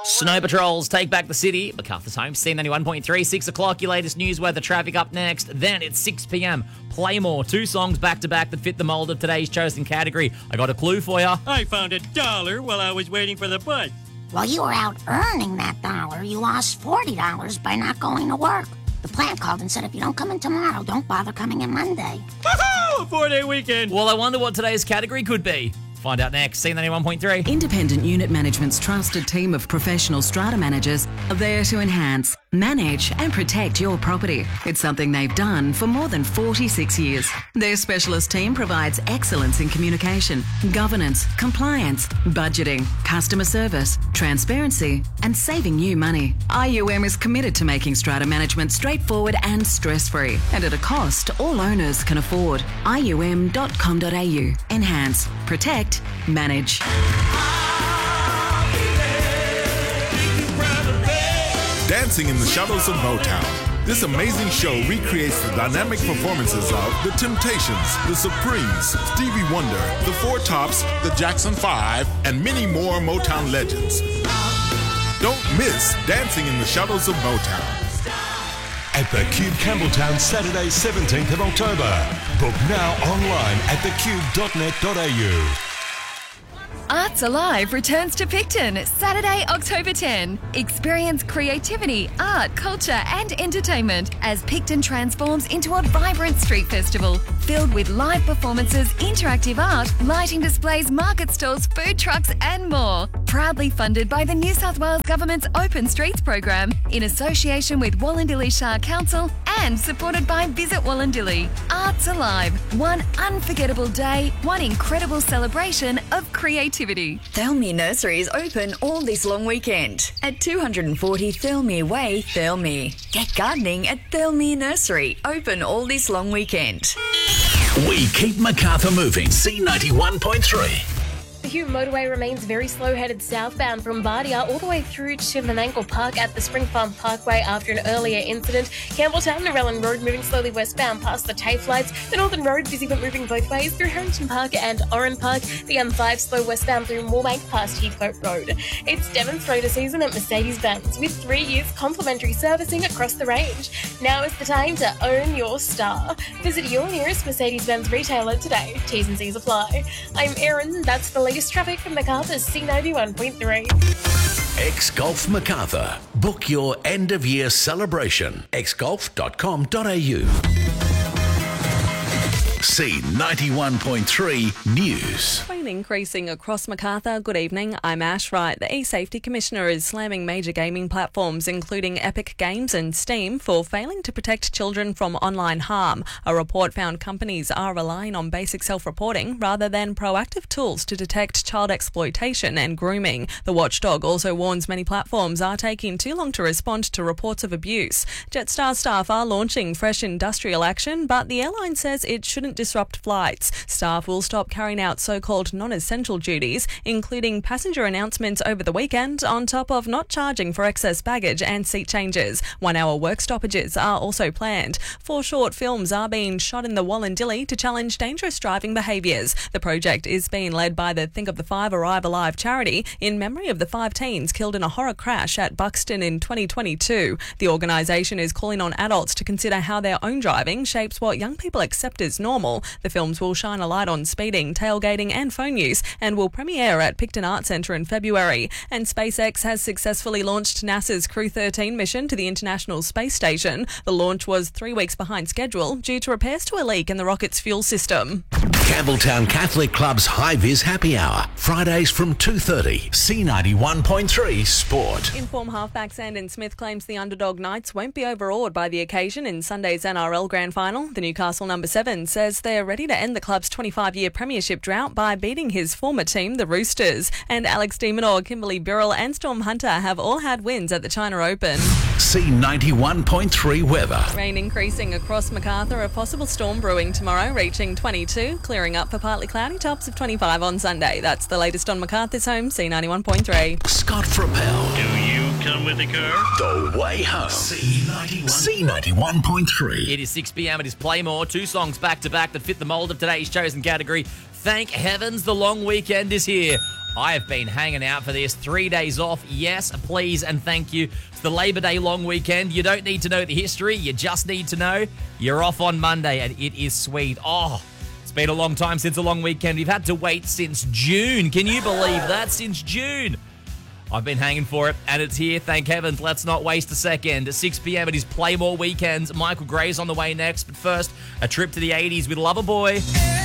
Snow Patrols take back the city. MacArthur's home, C91.3, 6 o'clock, your latest news, weather, traffic up next. Then it's 6 p.m. Playmore, 2 songs back-to-back that fit the mould of today's chosen category. I got a clue for you. I found $1 while I was waiting for the bus. While you were out earning that dollar, you lost $40 by not going to work. The plant called and said if you don't come in tomorrow, don't bother coming in Monday. Woohoo! A 4-day weekend. Well, I wonder what today's category could be. Find out next. C91.3. Independent Unit Management's trusted team of professional strata managers are there to enhance, manage and protect your property. It's something they've done for more than 46 years. Their specialist team provides excellence in communication, governance, compliance, budgeting, customer service, transparency and saving you money. IUM is committed to making strata management straightforward and stress-free and at a cost all owners can afford. IUM.com.au. Enhance, protect, manage. Dancing in the Shadows of Motown. This amazing show recreates the dynamic performances of The Temptations, The Supremes, Stevie Wonder, The Four Tops, The Jackson 5, and many more Motown legends. Don't miss Dancing in the Shadows of Motown. At the Cube Campbelltown, Saturday 17th of October. Book now online at thecube.net.au. Arts Alive returns to Picton Saturday, October 10. Experience creativity, art, culture and entertainment as Picton transforms into a vibrant street festival filled with live performances, interactive art, lighting displays, market stalls, food trucks and more. Proudly funded by the New South Wales Government's Open Streets program in association with Wallandilly Shire Council and supported by Visit Wallandilly. Arts Alive. One unforgettable day, one incredible celebration of creativity. Thirlmere Nursery is open all this long weekend at 240 Thirlmere Way, Thirlmere. Get gardening at Thirlmere Nursery, open all this long weekend. We keep MacArthur moving. C91.3. The Hume motorway remains very slow-headed southbound from Bardia all the way through to Menangle Park at the Spring Farm Parkway after an earlier incident. Campbelltown, Narellan Road moving slowly westbound past the TAFE lights. The Northern Road busy but moving both ways through Harrington Park and Oran Park. The M5 slow westbound through Moorbank past Heathcote Road. It's demonstrator season at Mercedes-Benz with 3 years complimentary servicing across the range. Now is the time to own your star. Visit your nearest Mercedes-Benz retailer today. T's and C's apply. I'm Erin, that's the latest traffic from MacArthur's C91.3. X-Golf MacArthur. Book your end-of-year celebration. xgolf.com.au. C91.3 News. Rain increasing across MacArthur. Good evening, I'm Ash Wright. The e-Safety Commissioner is slamming major gaming platforms including Epic Games and Steam for failing to protect children from online harm. A report found companies are relying on basic self-reporting rather than proactive tools to detect child exploitation and grooming. The watchdog also warns many platforms are taking too long to respond to reports of abuse. Jetstar staff are launching fresh industrial action, but the airline says it shouldn't disrupt flights. Staff will stop carrying out so-called non-essential duties, including passenger announcements over the weekend, on top of not charging for excess baggage and seat changes. 1-hour work stoppages are also planned. 4 short films are being shot in the Wallandilly to challenge dangerous driving behaviours. The project is being led by the Think of the Five Arrive Alive charity in memory of the 5 teens killed in a horror crash at Buxton in 2022. The organisation is calling on adults to consider how their own driving shapes what young people accept as normal. The films will shine a light on speeding, tailgating and phone use and will premiere at Picton Arts Centre in February. And SpaceX has successfully launched NASA's Crew 13 mission to the International Space Station. The launch was 3 weeks behind schedule due to repairs to a leak in the rocket's fuel system. Campbelltown Catholic Club's High Vis Happy Hour. Fridays from 2:30. C91.3 Sport. Inform halfback Sandon Smith claims the underdog Knights won't be overawed by the occasion in Sunday's NRL Grand Final. The Newcastle number 7 says they're ready to end the club's 25-year premiership drought by beating his former team, the Roosters. And Alex de Minaur, Kimberly Birrell and Storm Hunter have all had wins at the China Open. C91.3 weather. Rain increasing across MacArthur, a possible storm brewing tomorrow, reaching 22, clearing up for partly cloudy, tops of 25 on Sunday. That's the latest on MacArthur's home, C91.3. Scott Frappel. Do you come with the car? The way home. C91.3. It is 6 p.m. It is Playmore. 2 songs back-to-back that fit the mould of today's chosen category. Thank heavens the long weekend is here. I have been hanging out for this 3 days off. Yes, please and thank you. It's the Labor Day long weekend. You don't need to know the history. You just need to know you're off on Monday, and it is sweet. Oh, it's been a long time since a long weekend. We've had to wait since June. Can you believe that? Since June. I've been hanging for it, and it's here. Thank heavens. Let's not waste a second. At 6 p.m, it is Play More Weekends. Michael Gray's on the way next. But first, a trip to the 80s with Loverboy.